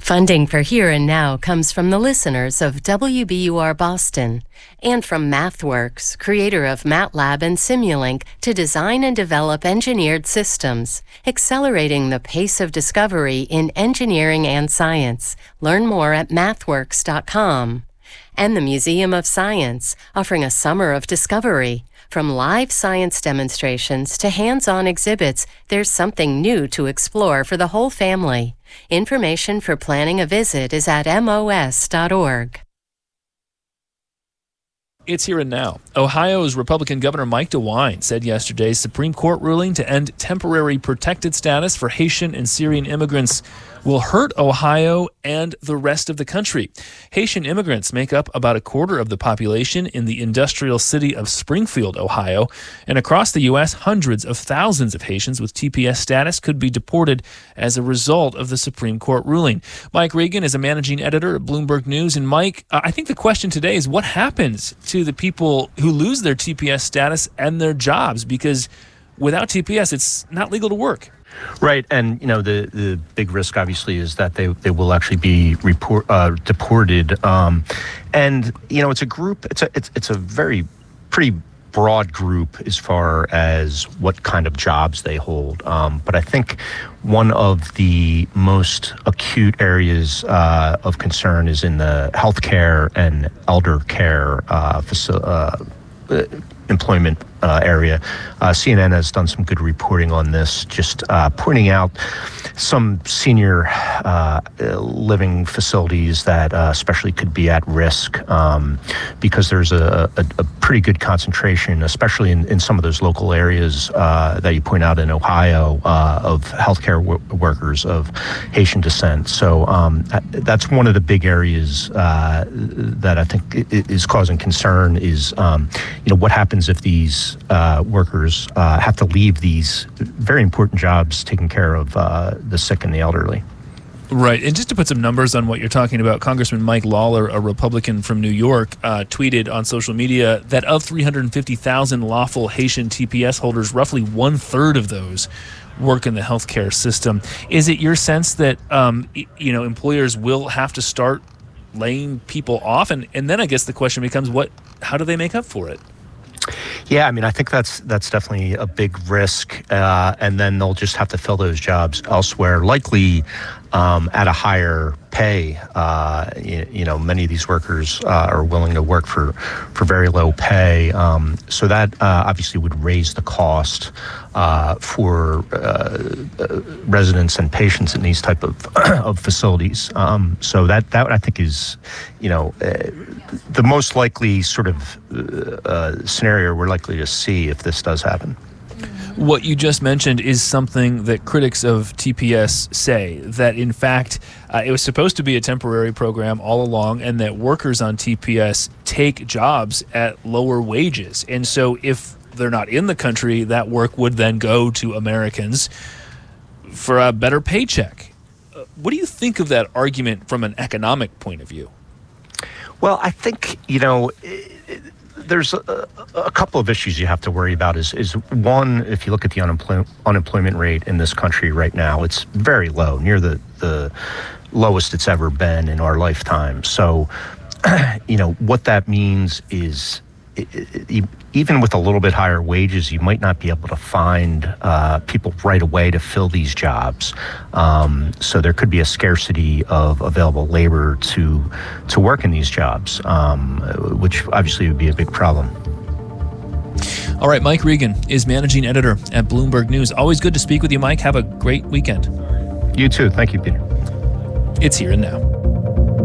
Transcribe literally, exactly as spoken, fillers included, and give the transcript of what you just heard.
Funding for Here and Now comes from the listeners of W B U R Boston and from MathWorks, creator of MATLAB and Simulink, to design and develop engineered systems, accelerating the pace of discovery in engineering and science. Learn more at mathworks dot com. And the Museum of Science, offering a summer of discovery. From live science demonstrations to hands-on exhibits, there's something new to explore for the whole family. Information for planning a visit is at M O S dot org. It's Here and Now. Ohio's Republican Governor Mike DeWine said yesterday's Supreme Court ruling to end temporary protected status for Haitian and Syrian immigrants will hurt Ohio and the rest of the country. Haitian immigrants make up about a quarter of the population in the industrial city of Springfield, Ohio. And across the U S, hundreds of thousands of Haitians with T P S status could be deported as a result of the Supreme Court ruling. Mike Regan is a managing editor at Bloomberg News. And Mike, I think the question today is what happens to the people who lose their T P S status and their jobs? Because without T P S, it's not legal to work. Right, and you know the, the big risk obviously is that they, they will actually be report, uh, deported, um, and you know it's a group. It's a it's it's a very pretty broad group as far as what kind of jobs they hold. Um, but I think one of the most acute areas uh, of concern is in the healthcare and elder care uh, facility. Uh, employment uh, area. Uh, C N N has done some good reporting on this, just uh, pointing out some senior uh, living facilities that uh, especially could be at risk um, because there's a, a, a pretty good concentration, especially in, in some of those local areas uh, that you point out in Ohio, uh, of healthcare w- workers of Haitian descent. So um, that's one of the big areas uh, that I think is causing concern is, um, you know, what happens if these uh, workers uh, have to leave these very important jobs taking care of uh, the sick and the elderly. Right. And just to put some numbers on what you're talking about, Congressman Mike Lawler, a Republican from New York, uh, tweeted on social media that of three hundred fifty thousand lawful Haitian T P S holders, roughly one-third of those work in the healthcare system. Is it your sense that, um, you know, employers will have to start laying people off? And, and then I guess the question becomes, what? How do they make up for it? Yeah, I mean, I think that's that's definitely a big risk, uh, and then they'll just have to fill those jobs elsewhere, likely um, at a higher pay. Uh, you, you know, many of these workers uh, are willing to work for, for very low pay, um, so that uh, obviously would raise the cost uh, for uh, uh, residents and patients in these type of of facilities. Um, so that that I think is, you know, uh, the most likely sort of uh, scenario we're likely to see if this does happen. What you just mentioned is something that critics of T P S say, that in fact uh, it was supposed to be a temporary program all along, and that workers on T P S take jobs at lower wages. And so if they're not in the country, that work would then go to Americans for a better paycheck. Uh, what do you think of that argument from an economic point of view? Well, I think, you know, it, it, there's a, a couple of issues you have to worry about. Is, is one, if you look at the unemployment unemployment rate in this country right now, it's very low, near the, the lowest it's ever been in our lifetime. So, you know, what that means is it, it, even with a little bit higher wages, you might not be able to find uh, people right away to fill these jobs. Um, so there could be a scarcity of available labor to to work in these jobs, um, which obviously would be a big problem. All right, Mike Regan is managing editor at Bloomberg News. Always good to speak with you, Mike. Have a great weekend. You too. Thank you, Peter. It's Here and Now.